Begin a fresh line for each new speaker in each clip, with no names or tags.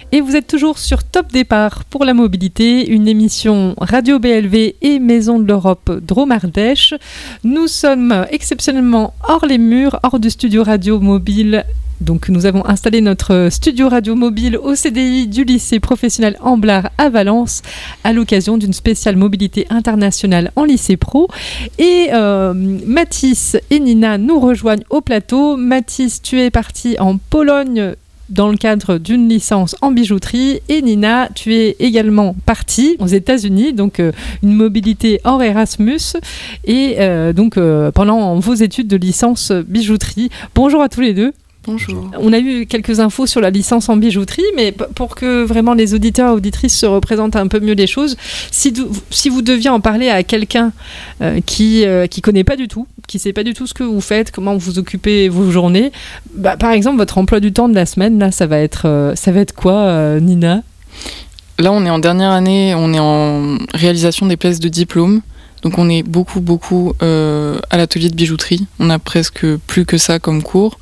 Et vous êtes toujours sur Top Départ pour la mobilité, une émission Radio BLV et Maison de l'Europe Drôme-Ardèche. Nous sommes exceptionnellement hors les murs, hors du studio radio mobile. Donc nous avons installé notre studio radio mobile au CDI du lycée professionnel Amblard à Valence à l'occasion d'une spéciale mobilité internationale en lycée pro. Et Mathis et Nina nous rejoignent au plateau. Mathis, tu es parti en Pologne dans le cadre d'une licence en bijouterie, et Nina, tu es également partie aux États-Unis, donc une mobilité hors Erasmus, et pendant vos études de licence bijouterie. Bonjour à tous les deux.
Bonjour.
On a eu quelques infos sur la licence en bijouterie, mais pour que vraiment les auditeurs et auditrices se représentent un peu mieux les choses, si vous deviez en parler à quelqu'un qui connaît pas du tout, qui sait pas du tout ce que vous faites, comment vous occupez vos journées, par exemple votre emploi du temps de la semaine, là, ça va être quoi, Nina ?
Là, on est en dernière année, on est en réalisation des pièces de diplôme. Donc on est beaucoup à l'atelier de bijouterie. On a presque plus que ça comme cours.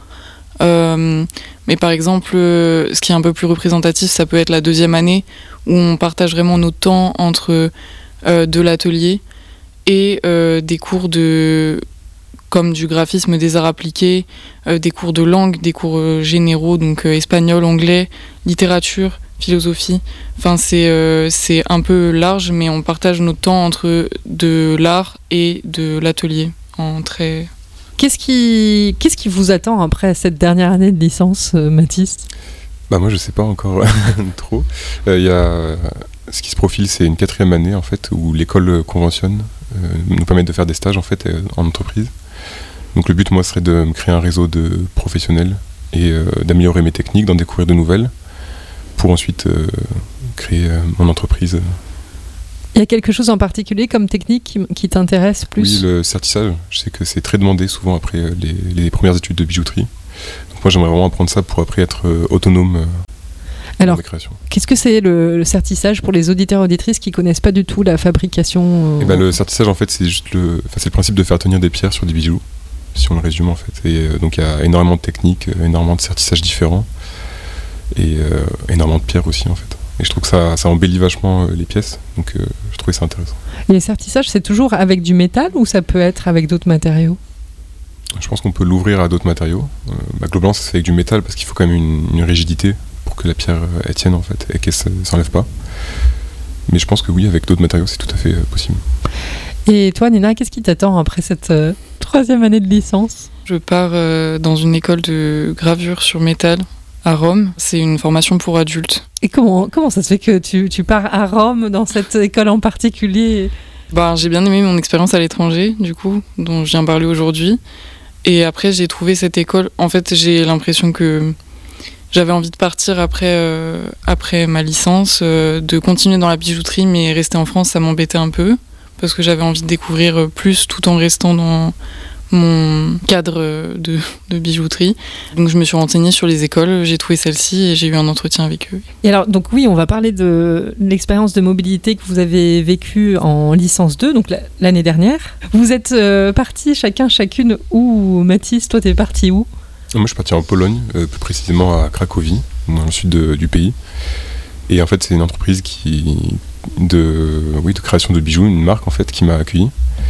Mais par exemple, ce qui est un peu plus représentatif, ça peut être la deuxième année où on partage vraiment nos temps entre de l'atelier et des cours comme du graphisme, des arts appliqués, des cours de langue, des cours généraux, donc espagnol, anglais, littérature, philosophie. Enfin, c'est un peu large, mais on partage nos temps entre de l'art et de l'atelier en très...
Qu'est-ce qui vous attend après cette dernière année de licence, Mathis ?
Moi, je sais pas encore trop. Ce qui se profile, c'est une 4e année en fait, où l'école conventionne, nous permet de faire des stages en fait en entreprise. Donc le but, moi, serait de me créer un réseau de professionnels et d'améliorer mes techniques, d'en découvrir de nouvelles, pour ensuite créer mon entreprise.
Il y a quelque chose en particulier comme technique qui t'intéresse plus ?
Oui, le certissage. Je sais que c'est très demandé souvent après les premières études de bijouterie. Donc moi, j'aimerais vraiment apprendre ça pour après être autonome dans la création.
Qu'est-ce que c'est le certissage pour les auditeurs et auditrices qui ne connaissent pas du tout la fabrication
Le certissage, en fait, c'est juste c'est le principe de faire tenir des pierres sur des bijoux, si on le résume, en fait. Et donc il y a énormément de techniques, énormément de certissages différents et énormément de pierres aussi, en fait. Et je trouve que ça embellit vachement les pièces, donc je trouvais ça intéressant.
Et les certissages, c'est toujours avec du métal ou ça peut être avec d'autres matériaux ?
Je pense qu'on peut l'ouvrir à d'autres matériaux. Globalement, ça se fait avec du métal parce qu'il faut quand même une rigidité pour que la pierre elle tienne en fait et qu'elle ne s'enlève pas. Mais je pense que oui, avec d'autres matériaux, c'est tout à fait possible.
Et toi, Nina, qu'est-ce qui t'attend après cette 3e année de licence ?
Je pars dans une école de gravure sur métal à Rome. C'est une formation pour adultes.
Et comment ça se fait que tu pars à Rome dans cette école en particulier ?
J'ai bien aimé mon expérience à l'étranger, du coup, dont je viens parler aujourd'hui. Et après, j'ai trouvé cette école. En fait, j'ai l'impression que j'avais envie de partir après ma licence, de continuer dans la bijouterie, mais rester en France, ça m'embêtait un peu, parce que j'avais envie de découvrir plus tout en restant dans mon cadre de bijouterie. Donc je me suis renseignée sur les écoles, j'ai trouvé celle-ci et j'ai eu un entretien avec eux.
Et alors, donc oui, on va parler de l'expérience de mobilité que vous avez vécue en licence 2, donc l'année dernière. Vous êtes partis chacune où ? Mathis, toi t'es parti où ?
Moi je suis parti en Pologne, plus précisément à Cracovie, dans le sud du pays. Et en fait c'est une entreprise de création de bijoux, une marque en fait qui m'a accueilli.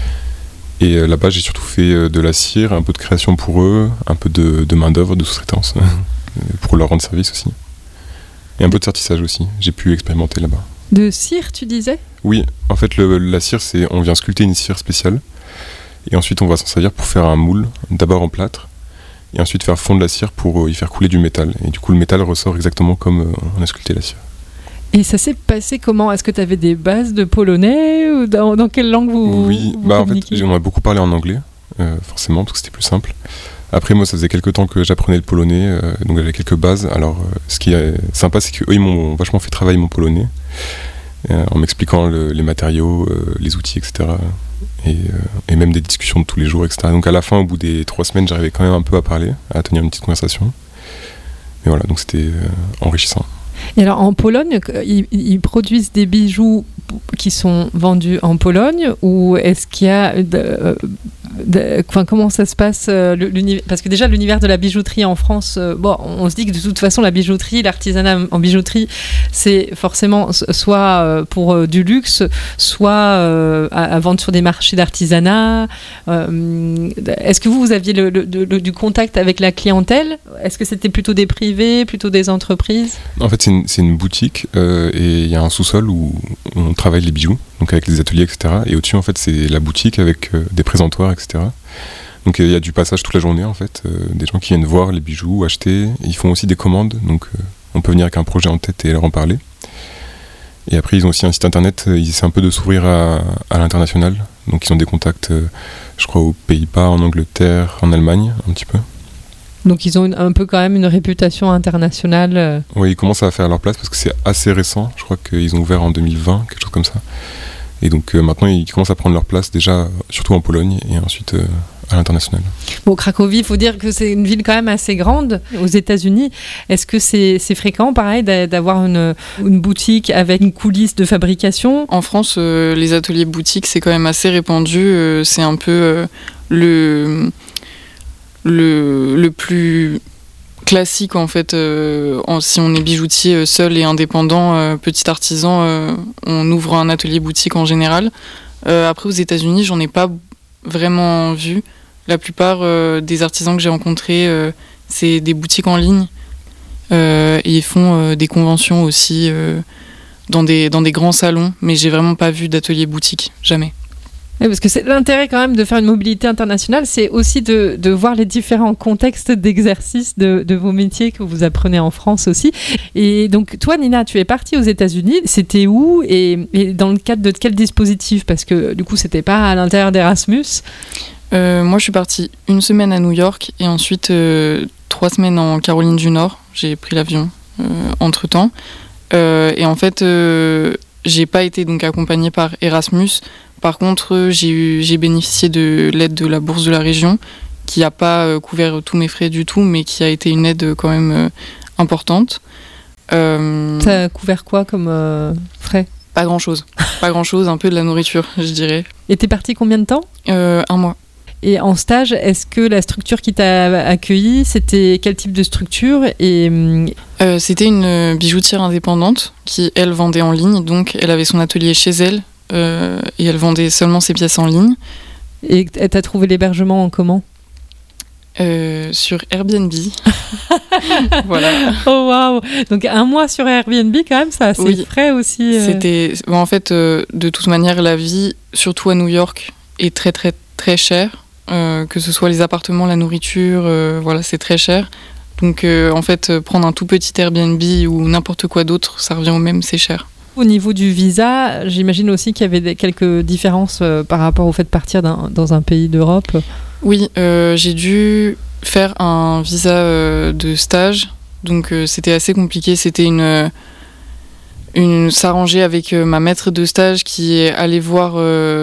Et là-bas, j'ai surtout fait de la cire, un peu de création pour eux, un peu de main-d'œuvre, de sous-traitance, pour leur rendre service aussi. Et un peu de certissage aussi, j'ai pu expérimenter là-bas.
De cire, tu disais ?
Oui, en fait, la cire, on vient sculpter une cire spéciale. Et ensuite, on va s'en servir pour faire un moule, d'abord en plâtre, et ensuite faire fondre la cire pour y faire couler du métal. Et du coup, le métal ressort exactement comme on a sculpté la cire.
Et ça s'est passé comment ? Est-ce que tu avais des bases de polonais ou dans quelle langue vous
en fait, on a beaucoup parlé en anglais, forcément, parce que c'était plus simple. Après, moi, ça faisait quelques temps que j'apprenais le polonais, donc j'avais quelques bases. Alors, ce qui est sympa, c'est qu'eux, ils m'ont vachement fait travailler mon polonais, en m'expliquant les matériaux, les outils, etc. Et même des discussions de tous les jours, etc. Donc à la fin, au bout des 3 semaines, j'arrivais quand même un peu à parler, à tenir une petite conversation. Mais voilà, donc c'était enrichissant.
Et alors en Pologne, ils produisent des bijoux qui sont vendus en Pologne, ou est-ce qu'il y a Comment ça se passe parce que déjà l'univers de la bijouterie en France, on se dit que de toute façon la bijouterie, l'artisanat en bijouterie, c'est forcément soit pour du luxe, soit à vendre sur des marchés d'artisanat. Est-ce que vous aviez du contact avec la clientèle ? Est-ce que c'était plutôt des privés, plutôt des entreprises ?
En fait, c'est une boutique et il y a un sous-sol où on travaille les bijoux, donc avec les ateliers, etc. Et au-dessus, en fait, c'est la boutique avec des présentoirs, etc. Donc il y a du passage toute la journée, en fait, des gens qui viennent voir les bijoux, acheter. Ils font aussi des commandes, donc on peut venir avec un projet en tête et leur en parler. Et après, ils ont aussi un site internet, ils essaient un peu de s'ouvrir à l'international. Donc ils ont des contacts, je crois, aux Pays-Bas, en Angleterre, en Allemagne, un petit peu.
Donc ils ont un peu quand même une réputation internationale.
Oui, ils commencent à faire leur place parce que c'est assez récent. Je crois qu'ils ont ouvert en 2020, quelque chose comme ça. Et donc maintenant, ils commencent à prendre leur place déjà, surtout en Pologne et ensuite à l'international.
Bon, Cracovie, il faut dire que c'est une ville quand même assez grande aux États-Unis. Est-ce que c'est fréquent, pareil, d'avoir une boutique avec une coulisse de fabrication ?
En France, les ateliers boutiques, c'est quand même assez répandu. C'est un peu le plus classique en fait, si on est bijoutier seul et indépendant, petit artisan, on ouvre un atelier boutique en général. Après aux États-Unis, j'en ai pas vraiment vu. La plupart des artisans que j'ai rencontrés, c'est des boutiques en ligne et ils font des conventions aussi dans des grands salons, mais j'ai vraiment pas vu d'atelier boutique, jamais.
Oui, parce que c'est l'intérêt quand même de faire une mobilité internationale, c'est aussi de voir les différents contextes d'exercice de vos métiers que vous apprenez en France aussi. Et donc toi, Nina, tu es partie aux États-Unis. C'était où et dans le cadre de quel dispositif ? Parce que du coup, c'était pas à l'intérieur d'Erasmus.
Moi, je suis partie 1 semaine à New York et ensuite 3 semaines en Caroline du Nord. J'ai pris l'avion entre-temps. Et en fait, j'ai pas été donc accompagnée par Erasmus. Par contre, j'ai bénéficié de l'aide de la bourse de la région, qui n'a pas couvert tous mes frais du tout, mais qui a été une aide quand même importante.
Ça a couvert quoi comme frais ?
Pas grand-chose. Pas grand-chose, un peu de la nourriture, je dirais.
Et t'es partie combien de temps ?
1 mois.
Et en stage, est-ce que la structure qui t'a accueillie, c'était quel type de structure ?
C'était une bijoutière indépendante qui, elle, vendait en ligne. Donc, elle avait son atelier chez elle. Et elle vendait seulement ses pièces en ligne.
Et t'as trouvé l'hébergement comment ?
Sur Airbnb. Voilà.
Oh waouh ! Donc 1 mois sur Airbnb quand même, ça c'est frais aussi.
C'était en fait de toute manière la vie, surtout à New York, est très très très chère. Que ce soit les appartements, la nourriture, voilà, c'est très cher. Donc en fait prendre un tout petit Airbnb ou n'importe quoi d'autre, ça revient au même, c'est cher.
Au niveau du visa, j'imagine aussi qu'il y avait quelques différences par rapport au fait de partir dans un pays d'Europe.
Oui, j'ai dû faire un visa de stage, donc c'était assez compliqué. C'était s'arranger avec ma maître de stage qui est allée voir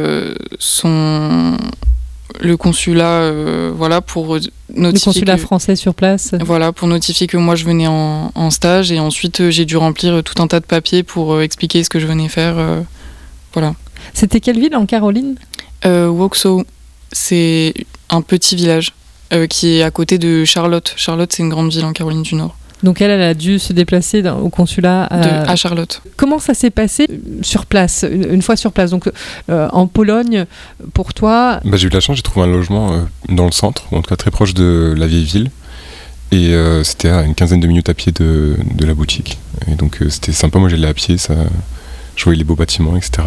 le consulat, voilà, pour notifier.
Le consulat français sur place.
Voilà, pour notifier que moi je venais en stage, et ensuite j'ai dû remplir tout un tas de papiers pour expliquer ce que je venais faire. Voilà.
C'était quelle ville en Caroline ?
Waxhaw, c'est un petit village qui est à côté de Charlotte. Charlotte, c'est une grande ville en Caroline du Nord.
Donc elle a dû se déplacer au consulat
à Charlotte.
Comment ça s'est passé sur place, une fois sur place, donc en Pologne, pour toi ?
J'ai eu de la chance, j'ai trouvé un logement dans le centre, ou en tout cas très proche de la vieille ville. Et c'était à une 15aine de minutes à pied de la boutique. Et donc c'était sympa, moi j'allais à pied, je voyais les beaux bâtiments, etc.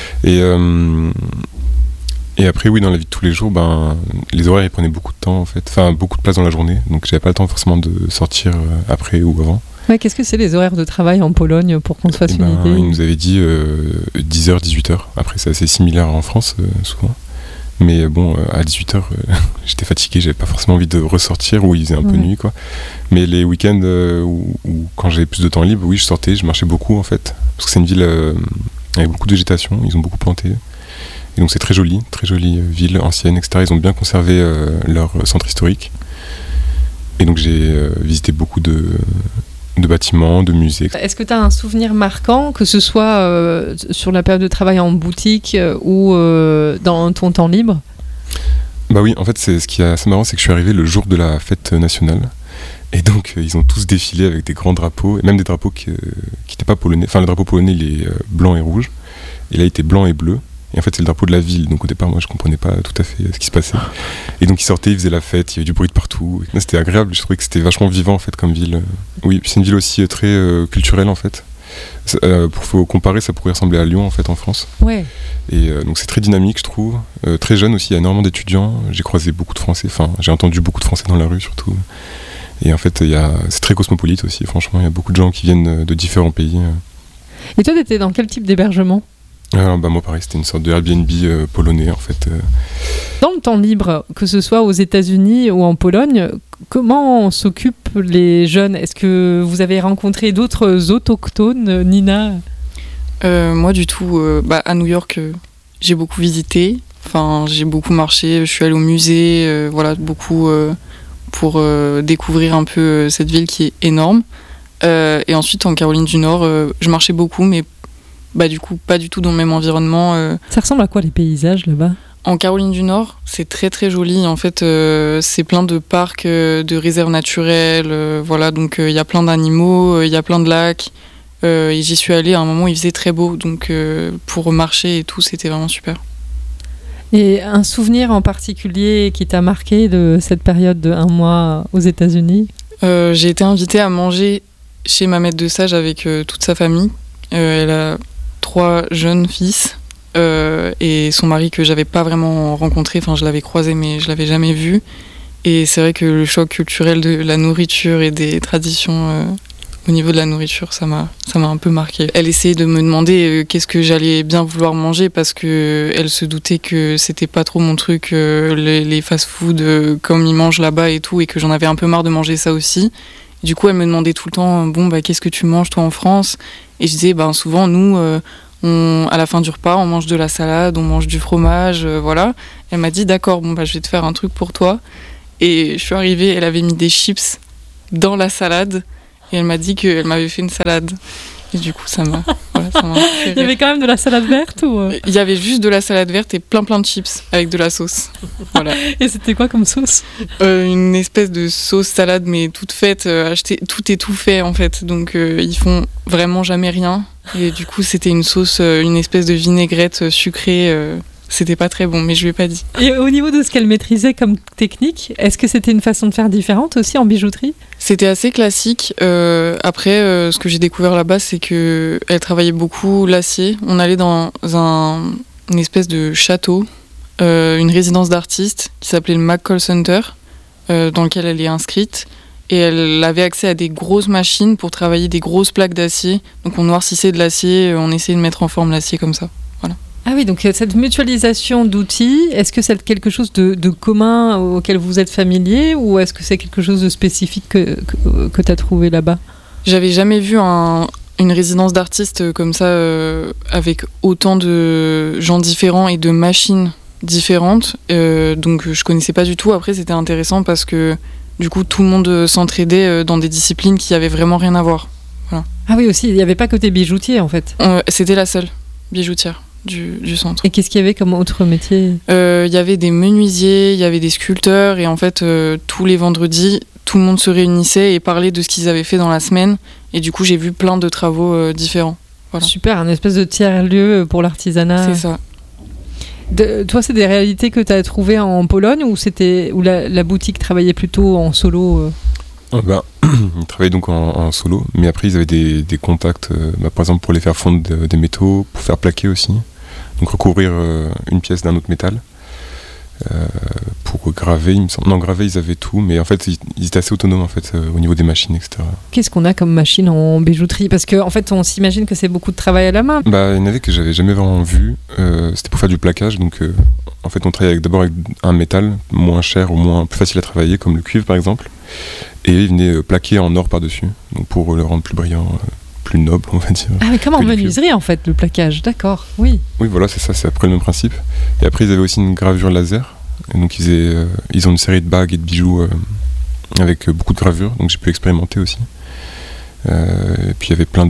Et après, oui, dans la vie de tous les jours, les horaires ils prenaient beaucoup de temps en fait, enfin beaucoup de place dans la journée, donc j'avais pas le temps forcément de sortir après ou avant.
Ouais, qu'est-ce que c'est les horaires de travail en Pologne pour qu'on se fasse une idée ?
Ils nous avaient dit 10h, 18h. Après, c'est assez similaire en France souvent. Mais bon, à 18h, j'étais fatigué, j'avais pas forcément envie de ressortir, ou il faisait un peu nuit, quoi. Mais les week-ends, ou quand j'avais plus de temps libre, oui, je sortais, je marchais beaucoup en fait. Parce que c'est une ville avec beaucoup de végétation, ils ont beaucoup planté. Et donc c'est très jolie ville ancienne, etc. Ils ont bien conservé leur centre historique. Et donc j'ai visité beaucoup de bâtiments, de musées.
Est-ce que tu as un souvenir marquant, que ce soit sur la période de travail en boutique ou dans ton temps libre ?
Bah oui, en fait, ce qui est assez marrant, c'est que je suis arrivé le jour de la fête nationale. Et donc, ils ont tous défilé avec des grands drapeaux, et même des drapeaux qui n'étaient pas polonais. Enfin, le drapeau polonais, il est blanc et rouge. Et là, il était blanc et bleu. Et en fait, c'est le drapeau de la ville. Donc, au départ, moi, je comprenais pas tout à fait ce qui se passait. Et donc, ils sortaient, ils faisaient la fête, il y avait du bruit de partout. Et c'était agréable. Je trouvais que c'était vachement vivant, en fait, comme ville. Oui, puis c'est une ville aussi très culturelle, en fait. Faut comparer, ça pourrait ressembler à Lyon, en fait, en France.
Ouais.
Et donc, c'est très dynamique, je trouve. Très jeune aussi, il y a énormément d'étudiants. J'ai croisé beaucoup de Français. Enfin, j'ai entendu beaucoup de Français dans la rue, surtout. Et en fait, c'est très cosmopolite aussi. Franchement, il y a beaucoup de gens qui viennent de différents pays.
Et toi, t'étais dans quel type d'hébergement ?
Moi, pareil, c'était une sorte de Airbnb polonais, en fait.
Dans le temps libre, que ce soit aux États-Unis ou en Pologne, comment s'occupent les jeunes ? Est-ce que vous avez rencontré d'autres autochtones, Nina ?
Moi, du tout, à New York, j'ai beaucoup visité. Enfin, j'ai beaucoup marché. Je suis allée au musée, beaucoup pour découvrir un peu cette ville qui est énorme. Et ensuite, en Caroline du Nord, je marchais beaucoup, mais du coup, pas du tout dans le même environnement.
Ça ressemble à quoi les paysages là-bas ?
En Caroline du Nord, c'est très très joli. En fait, c'est plein de parcs, de réserves naturelles. Donc il y a plein d'animaux, il y a plein de lacs. Et j'y suis allée à un moment où il faisait très beau. Donc pour marcher et tout, c'était vraiment super.
Et un souvenir en particulier qui t'a marqué de cette période de 1 mois aux États-Unis ?
J'ai été invitée à manger chez ma maître de stage avec toute sa famille. Elle a 3 jeunes fils et son mari que j'avais pas vraiment rencontré. Enfin, je l'avais croisé, mais je l'avais jamais vu. Et c'est vrai que le choc culturel de la nourriture et des traditions au niveau de la nourriture, ça m'a un peu marqué. Elle essayait de me demander qu'est-ce que j'allais bien vouloir manger parce que elle se doutait que c'était pas trop mon truc, les fast-food comme ils mangent là-bas et tout, et que j'en avais un peu marre de manger ça aussi. Du coup, elle me demandait tout le temps, qu'est-ce que tu manges toi en France ? Et je disais, souvent, nous, à la fin du repas, on mange de la salade, on mange du fromage, voilà. Elle m'a dit, d'accord, je vais te faire un truc pour toi. Et je suis arrivée, elle avait mis des chips dans la salade, et elle m'a dit qu'elle m'avait fait une salade. Et du coup, ça m'a fait rire.
Il y avait quand même de la salade verte ou
Il y avait juste de la salade verte et plein de chips avec de la sauce. Voilà.
Et c'était quoi comme sauce ?
Une espèce de sauce salade, mais toute faite, achetée, tout est tout fait en fait. Donc ils font vraiment jamais rien. Et du coup, c'était une sauce, une espèce de vinaigrette sucrée. C'était pas très bon, mais je lui ai pas dit.
Et au niveau de ce qu'elle maîtrisait comme technique, est-ce que c'était une façon de faire différente aussi en bijouterie ?
C'était assez classique. Après, ce que j'ai découvert là-bas, c'est qu'elle travaillait beaucoup l'acier. On allait dans une espèce de château, une résidence d'artistes qui s'appelait le McCall Center, dans lequel elle est inscrite. Et elle avait accès à des grosses machines pour travailler des grosses plaques d'acier. Donc on noircissait de l'acier, on essayait de mettre en forme l'acier comme ça. Voilà.
Ah oui, donc cette mutualisation d'outils, est-ce que c'est quelque chose de commun auquel vous êtes familier ou est-ce que c'est quelque chose de spécifique que tu as trouvé là-bas ?
J'avais jamais vu une résidence d'artistes comme ça, avec autant de gens différents et de machines différentes. Donc je connaissais pas du tout. Après, c'était intéressant parce que du coup, tout le monde s'entraidait dans des disciplines qui avaient vraiment rien à voir. Voilà.
Ah oui, aussi, il n'y avait pas côté bijoutier en fait.
C'était la seule bijoutière du centre.
Et qu'est-ce qu'il y avait comme autre métier ?
Il y avait des menuisiers, il y avait des sculpteurs, et en fait, tous les vendredis, tout le monde se réunissait et parlait de ce qu'ils avaient fait dans la semaine. Et du coup, j'ai vu plein de travaux différents. Voilà.
Super, un espèce de tiers-lieu pour l'artisanat.
C'est ça.
Toi, c'est des réalités que tu as trouvées en Pologne ou la boutique travaillait plutôt en solo
Ils travaillaient donc en solo, mais après ils avaient des contacts, par exemple pour les faire fondre des métaux, pour faire plaquer aussi. Donc recouvrir une pièce d'un autre métal. Pour graver, il me semble. Non, graver, ils avaient tout, mais en fait, ils étaient assez autonomes en fait, au niveau des machines, etc.
Qu'est-ce qu'on a comme machine en bijouterie ? Parce qu'en fait, on s'imagine que c'est beaucoup de travail à la main.
Il y en avait que j'avais jamais vraiment vu. C'était pour faire du plaquage, donc en fait, on travaillait d'abord avec un métal moins cher ou plus facile à travailler, comme le cuivre par exemple, et ils venaient plaquer en or par-dessus, donc pour le rendre plus brillant. Plus noble, on va dire.
Ah, mais comme en menuiserie, en fait, le plaquage, d'accord, oui.
Oui, voilà, c'est ça, c'est après le même principe. Et après, ils avaient aussi une gravure laser. Et donc, ils ont une série de bagues et de bijoux avec beaucoup de gravures, donc j'ai pu expérimenter aussi. Et puis, il y avait plein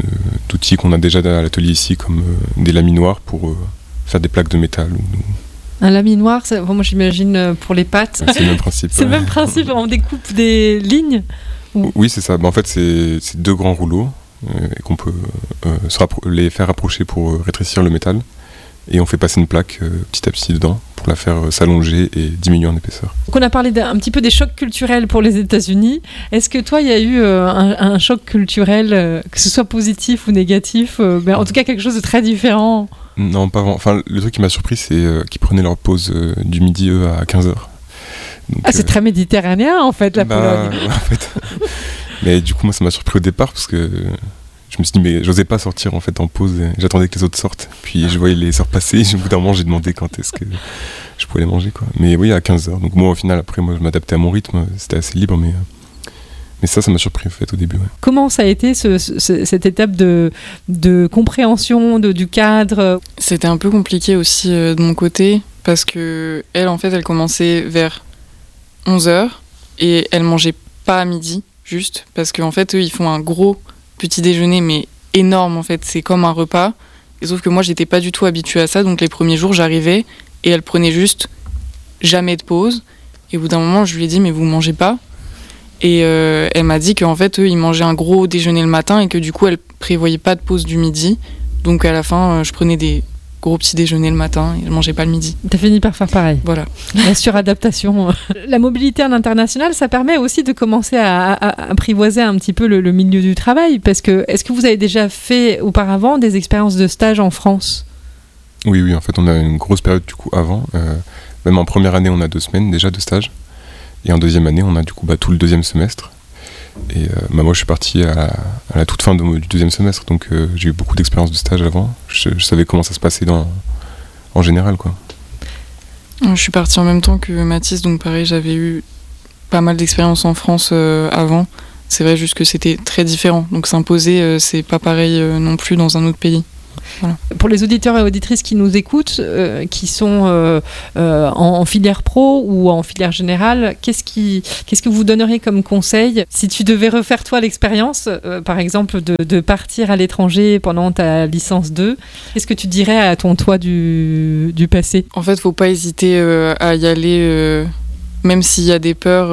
d'outils qu'on a déjà à l'atelier ici, comme des laminoirs pour faire des plaques de métal
Un laminoir, moi j'imagine pour les pâtes.
C'est le même principe.
C'est le même principe, on découpe des lignes.
Oui, c'est ça. En fait, c'est 2 grands rouleaux et qu'on peut les faire approcher pour rétrécir le métal. Et on fait passer une plaque petit à petit dedans pour la faire s'allonger et diminuer en épaisseur.
Donc on a parlé un petit peu des chocs culturels pour les États-Unis. Est-ce que toi, il y a eu un choc culturel, que ce soit positif ou négatif, en tout cas quelque chose de très différent?
Non, pas vraiment. Enfin, le truc qui m'a surpris, c'est qu'ils prenaient leur pause du midi, eux, à 15h. Donc,
c'est très méditerranéen, en fait, la Pologne.
En fait. Mais du coup, moi, ça m'a surpris au départ, parce que je me suis dit, mais j'osais pas sortir en fait en pause, j'attendais que les autres sortent, puis je voyais les heures passer, au bout d'un moment j'ai demandé quand est-ce que je pouvais les manger, quoi. Mais oui, à 15h, donc moi au final, après moi je m'adaptais à mon rythme, c'était assez libre, mais ça m'a surpris en fait au début. Ouais.
Comment ça a été cette étape de compréhension du cadre?
C'était un peu compliqué aussi de mon côté, parce que elle en fait elle commençait vers 11h, et elle mangeait pas à midi, juste, parce qu'en fait eux ils font un gros petit déjeuner, mais énorme en fait, c'est comme un repas. Et sauf que moi j'étais pas du tout habituée à ça, donc les premiers jours j'arrivais et elle prenait juste jamais de pause. Et au bout d'un moment je lui ai dit mais vous mangez pas? Et elle m'a dit qu'en fait eux ils mangeaient un gros déjeuner le matin et que du coup elle prévoyait pas de pause du midi. Donc à la fin je prenais des gros petits déjeuners le matin et je mangeais pas le midi.
T'as fini par faire pareil.
Voilà.
La suradaptation. La mobilité à l'international, ça permet aussi de commencer à apprivoiser un petit peu le milieu du travail, parce que est-ce que vous avez déjà fait auparavant des expériences de stage en France?
Oui, en fait on a une grosse période du coup avant. Même en première année on a 2 semaines déjà de stage, et en deuxième année on a du coup tout le 2e semestre. Et moi je suis parti à la toute fin du 2e semestre, donc j'ai eu beaucoup d'expériences de stage avant. Je savais comment ça se passait en général, quoi.
Je suis partie en même temps que Mathis, donc pareil, j'avais eu pas mal d'expériences en France avant. C'est vrai juste que c'était très différent, donc s'imposer c'est pas pareil non plus dans un autre pays. Voilà.
Pour les auditeurs et auditrices qui nous écoutent, qui sont en filière pro ou en filière générale, qu'est-ce que vous donneriez comme conseil si tu devais refaire toi l'expérience, par exemple de partir à l'étranger pendant ta licence 2? Qu'est-ce que tu dirais à ton toi du passé?
En fait, faut pas hésiter à y aller, même s'il y a des peurs.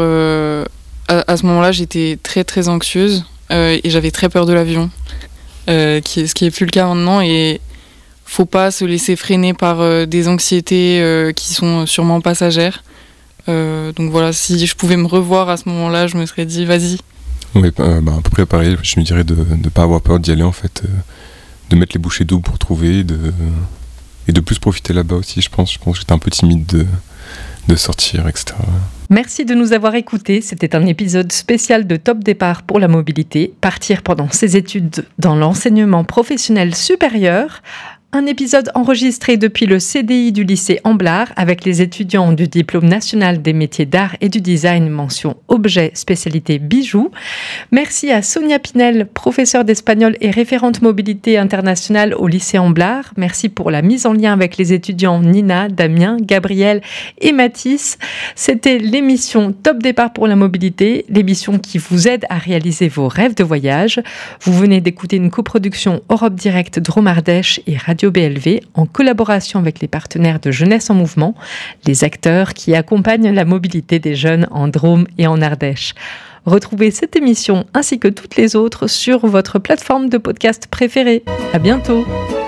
À ce moment-là, j'étais très très anxieuse et j'avais très peur de l'avion. Ce qui est plus le cas maintenant, et faut pas se laisser freiner par des anxiétés qui sont sûrement passagères. Donc voilà, si je pouvais me revoir à ce moment-là, je me serais dit vas-y.
Oui, à peu près pareil, je me dirais de ne pas avoir peur d'y aller en fait, de mettre les bouchées doubles pour trouver, et de plus profiter là-bas aussi, je pense que j'étais un peu timide de sortir, etc.
Merci de nous avoir écoutés. C'était un épisode spécial de Top Départ pour la mobilité, partir pendant ses études dans l'enseignement professionnel supérieur. Un épisode enregistré depuis le CDI du lycée Amblard avec les étudiants du diplôme national des métiers d'art et du design mention objet spécialité bijoux. Merci à Sonia Pinel, professeure d'espagnol et référente mobilité internationale au lycée Amblard. Merci pour la mise en lien avec les étudiants Nina, Damien, Gabriel et Mathis. C'était l'émission Top Départ pour la mobilité, l'émission qui vous aide à réaliser vos rêves de voyage. Vous venez d'écouter une coproduction Europe Direct Drôme Ardèche et Radio BLV en collaboration avec les partenaires de Jeunesse en Mouvement, les acteurs qui accompagnent la mobilité des jeunes en Drôme et en Ardèche. Retrouvez cette émission ainsi que toutes les autres sur votre plateforme de podcast préférée. À bientôt.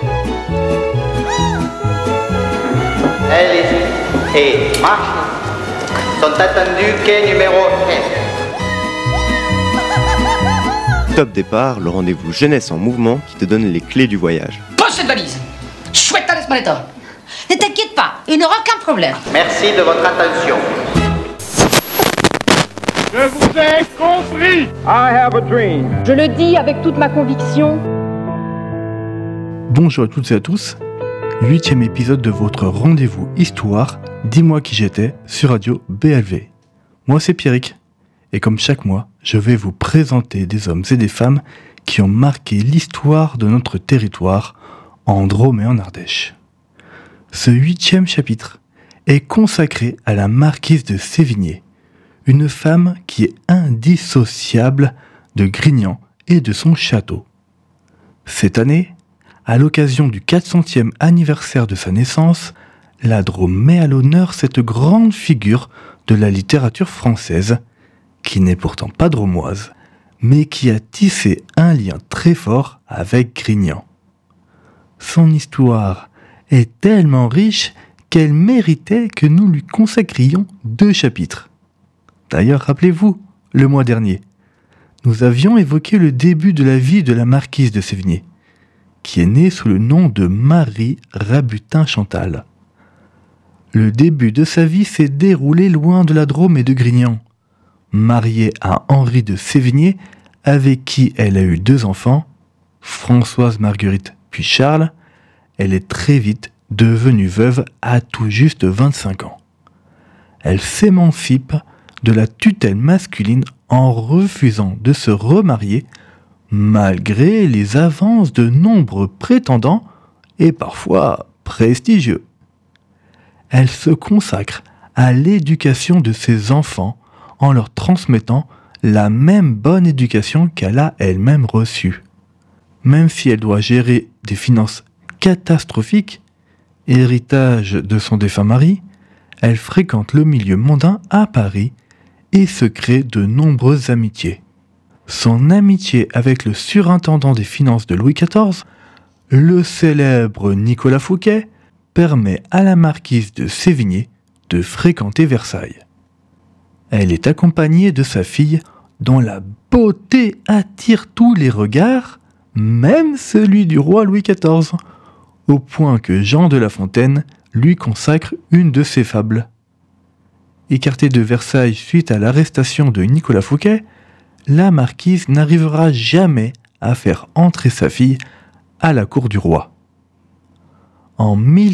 Alice et Marche sont attendus quai numéro 1.
Top Départ, le rendez-vous Jeunesse en Mouvement qui te donne les clés du voyage.
Pose cette valise. Chouette, laisse maleta. Ne t'inquiète pas, il n'y aura aucun problème.
Merci de votre attention.
Je vous ai compris. I have a dream.
Je le dis avec toute ma conviction.
Bonjour à toutes et à tous. 8e épisode de votre rendez-vous Histoire, Dis-moi qui j'étais sur Radio BLV. Moi c'est Pierrick. Et comme chaque mois, je vais vous présenter des hommes et des femmes qui ont marqué l'histoire de notre territoire en Drôme et en Ardèche. Ce 8e chapitre est consacré à la marquise de Sévigné, une femme qui est indissociable de Grignan et de son château. Cette année, à l'occasion du 400e anniversaire de sa naissance, la Drôme met à l'honneur cette grande figure de la littérature française, qui n'est pourtant pas drômoise, mais qui a tissé un lien très fort avec Grignan. Son histoire est tellement riche qu'elle méritait que nous lui consacrions 2 chapitres. D'ailleurs, rappelez-vous, le mois dernier, nous avions évoqué le début de la vie de la marquise de Sévigné, qui est née sous le nom de Marie Rabutin-Chantal. Le début de sa vie s'est déroulé loin de la Drôme et de Grignan. Mariée à Henri de Sévigné, avec qui elle a eu 2 enfants, Françoise Marguerite puis Charles, elle est très vite devenue veuve à tout juste 25 ans. Elle s'émancipe de la tutelle masculine en refusant de se remarier malgré les avances de nombreux prétendants et parfois prestigieux. Elle se consacre à l'éducation de ses enfants en leur transmettant la même bonne éducation qu'elle a elle-même reçue. Même si elle doit gérer des finances catastrophiques, héritage de son défunt mari, elle fréquente le milieu mondain à Paris et se crée de nombreuses amitiés. Son amitié avec le surintendant des finances de Louis XIV, le célèbre Nicolas Fouquet, permet à la marquise de Sévigné de fréquenter Versailles. Elle est accompagnée de sa fille dont la beauté attire tous les regards, même celui du roi Louis XIV, au point que Jean de La Fontaine lui consacre une de ses fables. Écartée de Versailles suite à l'arrestation de Nicolas Fouquet, la marquise n'arrivera jamais à faire entrer sa fille à la cour du roi. En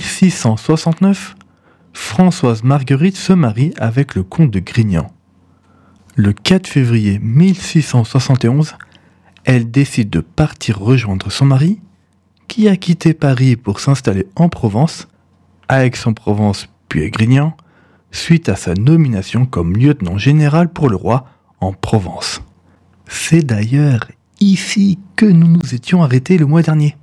1669, Françoise Marguerite se marie avec le comte de Grignan. Le 4 février 1671, elle décide de partir rejoindre son mari, qui a quitté Paris pour s'installer en Provence, à Aix-en-Provence puis à Grignan, suite à sa nomination comme lieutenant général pour le roi en Provence. C'est d'ailleurs ici que nous nous étions arrêtés le mois dernier.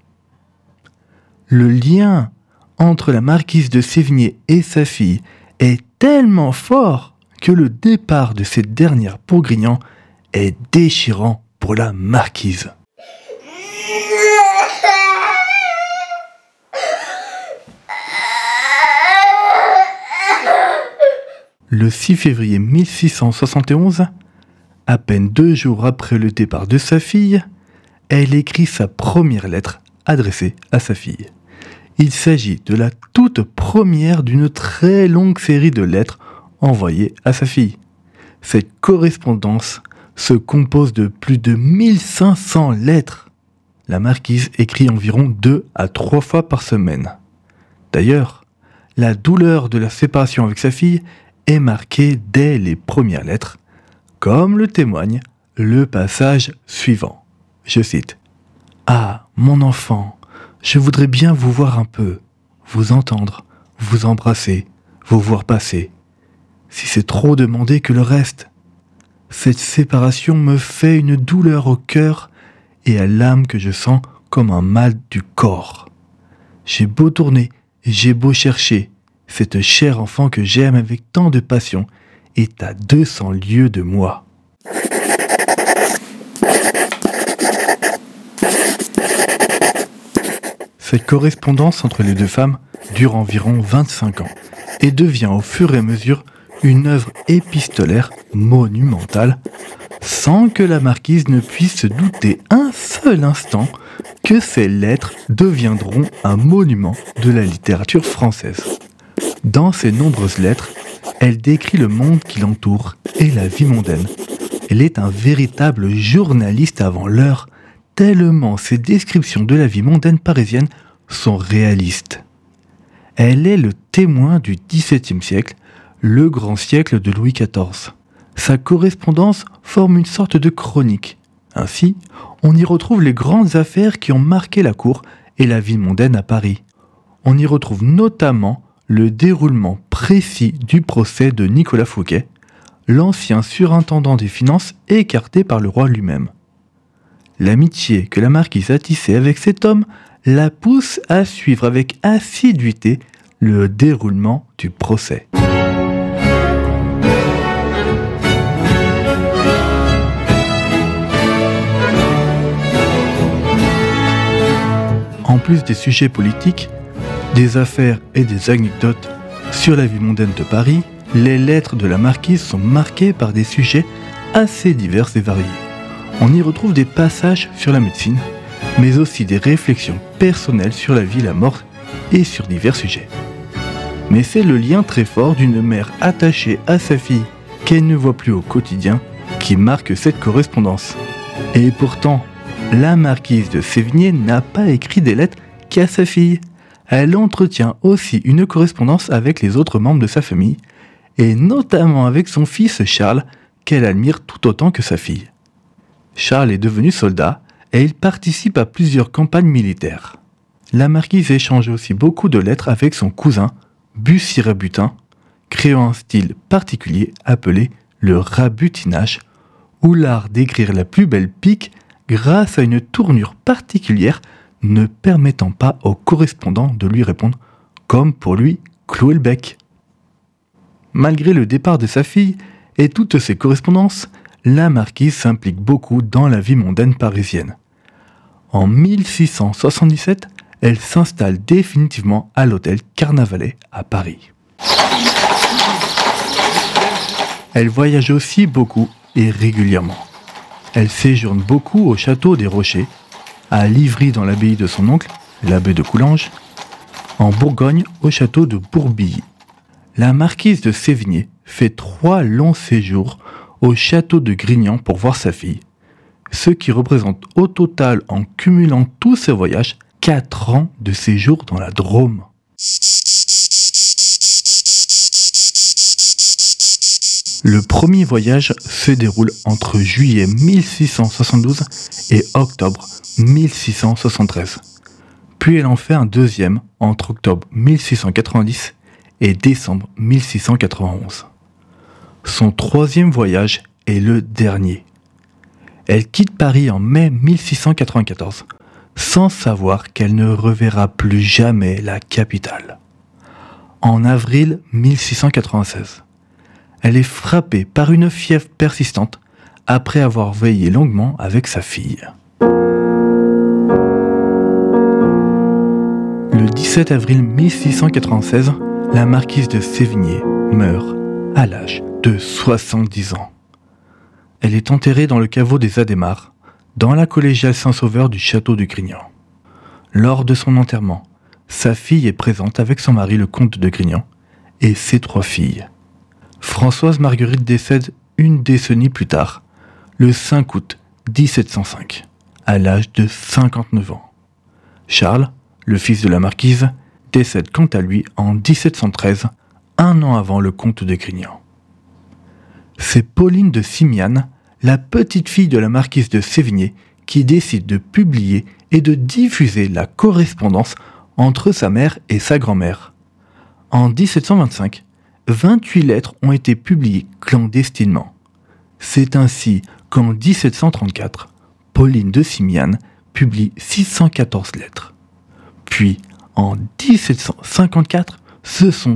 Le lien entre la marquise de Sévigné et sa fille est tellement fort que le départ de cette dernière pour Grignan est déchirant pour la marquise. Le 6 février 1671, à peine 2 jours après le départ de sa fille, elle écrit sa première lettre adressée à sa fille. Il s'agit de la toute première d'une très longue série de lettres envoyées à sa fille. Cette correspondance se compose de plus de 1500 lettres. La marquise écrit environ 2 à 3 fois par semaine. D'ailleurs, la douleur de la séparation avec sa fille est marquée dès les premières lettres, comme le témoigne le passage suivant. Je cite : « Ah, mon enfant, je voudrais bien vous voir un peu, vous entendre, vous embrasser, vous voir passer. Si c'est trop demander que le reste. Cette séparation me fait une douleur au cœur et à l'âme que je sens comme un mal du corps. J'ai beau tourner, j'ai beau chercher, cette chère enfant que j'aime avec tant de passion est à 200 lieues de moi. » Cette correspondance entre les deux femmes dure environ 25 ans et devient au fur et à mesure une œuvre épistolaire monumentale, sans que la marquise ne puisse se douter un seul instant que ces lettres deviendront un monument de la littérature française. Dans ces nombreuses lettres, elle décrit le monde qui l'entoure et la vie mondaine. Elle est un véritable journaliste avant l'heure, tellement ses descriptions de la vie mondaine parisienne sont réalistes. Elle est le témoin du XVIIe siècle, le grand siècle de Louis XIV. Sa correspondance forme une sorte de chronique. Ainsi, on y retrouve les grandes affaires qui ont marqué la cour et la vie mondaine à Paris. On y retrouve notamment le déroulement précis du procès de Nicolas Fouquet, l'ancien surintendant des finances écarté par le roi lui-même. L'amitié que la marquise a tissée avec cet homme la pousse à suivre avec assiduité le déroulement du procès. En plus des sujets politiques, des affaires et des anecdotes sur la vie mondaine de Paris, les lettres de la marquise sont marquées par des sujets assez divers et variés. On y retrouve des passages sur la médecine, mais aussi des réflexions personnelles sur la vie, la mort et sur divers sujets. Mais c'est le lien très fort d'une mère attachée à sa fille qu'elle ne voit plus au quotidien qui marque cette correspondance. Et pourtant, la marquise de Sévigné n'a pas écrit des lettres qu'à sa fille. Elle entretient aussi une correspondance avec les autres membres de sa famille, et notamment avec son fils Charles, qu'elle admire tout autant que sa fille. Charles est devenu soldat, et il participe à plusieurs campagnes militaires. La marquise échange aussi beaucoup de lettres avec son cousin, Bussy Rabutin, créant un style particulier appelé le rabutinage, ou l'art d'écrire la plus belle pique grâce à une tournure particulière ne permettant pas au correspondant de lui répondre, comme pour lui clouer le bec. Malgré le départ de sa fille et toutes ses correspondances, la marquise s'implique beaucoup dans la vie mondaine parisienne. En 1677, elle s'installe définitivement à l'hôtel Carnavalet à Paris. Elle voyage aussi beaucoup et régulièrement. Elle séjourne beaucoup au château des Rochers, à Livry dans l'abbaye de son oncle, l'abbé de Coulanges, en Bourgogne au château de Bourbilly. La marquise de Sévigné fait 3 longs séjours au château de Grignan pour voir sa fille, ce qui représente au total, en cumulant tous ses voyages, 4 ans de séjour dans la Drôme. Le premier voyage se déroule entre juillet 1672 et octobre 1673. Puis elle en fait un deuxième entre octobre 1690 et décembre 1691. Son troisième voyage est le dernier. Elle quitte Paris en mai 1694, sans savoir qu'elle ne reverra plus jamais la capitale. En avril 1696, elle est frappée par une fièvre persistante après avoir veillé longuement avec sa fille. Le 17 avril 1696, la marquise de Sévigné meurt à l'âge de 70 ans. Elle est enterrée dans le caveau des Adhémars, dans la collégiale Saint-Sauveur du château de Grignan. Lors de son enterrement, sa fille est présente avec son mari le comte de Grignan et ses 3 filles. Françoise Marguerite décède une décennie plus tard, le 5 août 1705, à l'âge de 59 ans. Charles, le fils de la marquise, décède quant à lui en 1713, un an avant le comte de Grignan. C'est Pauline de Simiane, la petite fille de la marquise de Sévigné, qui décide de publier et de diffuser la correspondance entre sa mère et sa grand-mère. En 1725, 28 lettres ont été publiées clandestinement. C'est ainsi qu'en 1734, Pauline de Simiane publie 614 lettres. Puis, en 1754, ce sont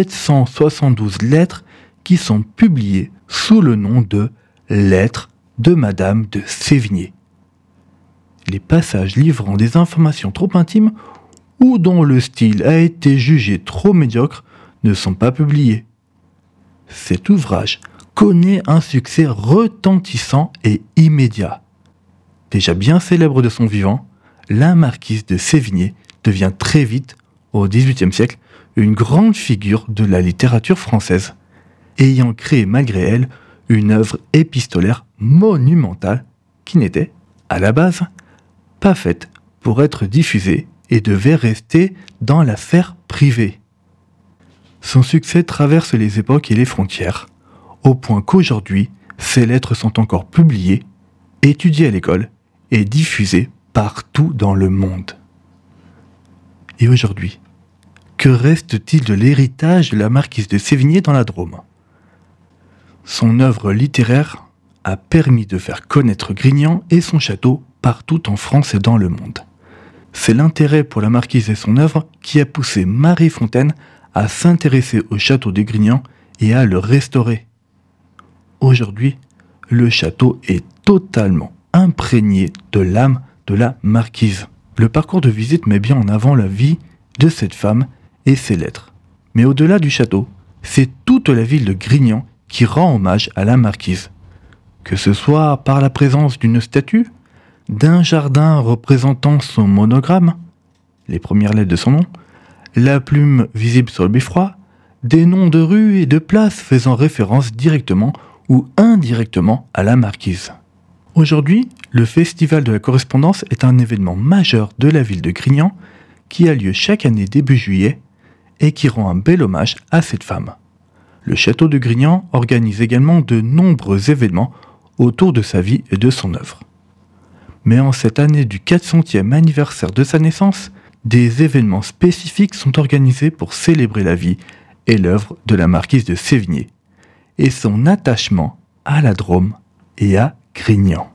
772 lettres qui sont publiées sous le nom de « Lettres de Madame de Sévigné ». Les passages livrant des informations trop intimes ou dont le style a été jugé trop médiocre ne sont pas publiés. Cet ouvrage connaît un succès retentissant et immédiat. Déjà bien célèbre de son vivant, la marquise de Sévigné devient très vite, au XVIIIe siècle, une grande figure de la littérature française, ayant créé malgré elle une œuvre épistolaire monumentale qui n'était, à la base, pas faite pour être diffusée et devait rester dans la sphère privée. Son succès traverse les époques et les frontières, au point qu'aujourd'hui, ses lettres sont encore publiées, étudiées à l'école et diffusées partout dans le monde. Et aujourd'hui, que reste-t-il de l'héritage de la marquise de Sévigné dans la Drôme ? Son œuvre littéraire a permis de faire connaître Grignan et son château partout en France et dans le monde. C'est l'intérêt pour la marquise et son œuvre qui a poussé Marie Fontaine à s'intéresser au château de Grignan et à le restaurer. Aujourd'hui, le château est totalement imprégné de l'âme de la marquise. Le parcours de visite met bien en avant la vie de cette femme et ses lettres. Mais au-delà du château, c'est toute la ville de Grignan qui rend hommage à la marquise. Que ce soit par la présence d'une statue, d'un jardin représentant son monogramme, les premières lettres de son nom, la plume visible sur le beffroi, des noms de rues et de places faisant référence directement ou indirectement à la marquise. Aujourd'hui, le Festival de la Correspondance est un événement majeur de la ville de Grignan qui a lieu chaque année début juillet et qui rend un bel hommage à cette femme. Le château de Grignan organise également de nombreux événements autour de sa vie et de son œuvre. Mais en cette année du 400e anniversaire de sa naissance, des événements spécifiques sont organisés pour célébrer la vie et l'œuvre de la marquise de Sévigné et son attachement à la Drôme et à Grignan.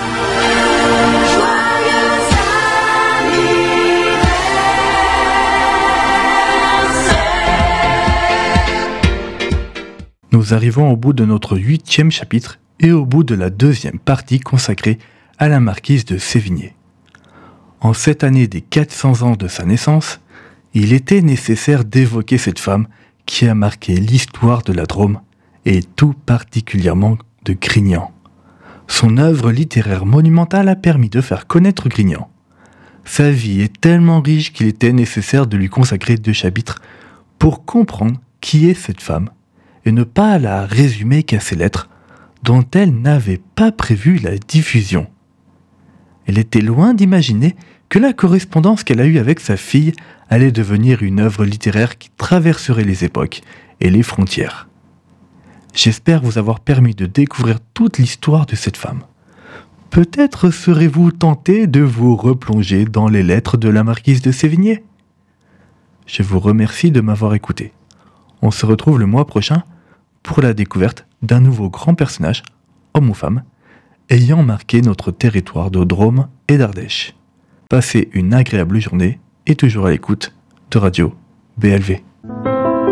Nous arrivons au bout de notre 8e chapitre et au bout de la 2e partie consacrée à la marquise de Sévigné. En cette année des 400 ans de sa naissance, il était nécessaire d'évoquer cette femme qui a marqué l'histoire de la Drôme et tout particulièrement de Grignan. Son œuvre littéraire monumentale a permis de faire connaître Grignan. Sa vie est tellement riche qu'il était nécessaire de lui consacrer 2 chapitres pour comprendre qui est cette femme et ne pas la résumer qu'à ses lettres dont elle n'avait pas prévu la diffusion. Elle était loin d'imaginer que la correspondance qu'elle a eue avec sa fille allait devenir une œuvre littéraire qui traverserait les époques et les frontières. J'espère vous avoir permis de découvrir toute l'histoire de cette femme. Peut-être serez-vous tenté de vous replonger dans les lettres de la marquise de Sévigné. Je vous remercie de m'avoir écouté. On se retrouve le mois prochain pour la découverte d'un nouveau grand personnage, homme ou femme, ayant marqué notre territoire de Drôme et d'Ardèche. Passez une agréable journée et toujours à l'écoute de Radio BLV.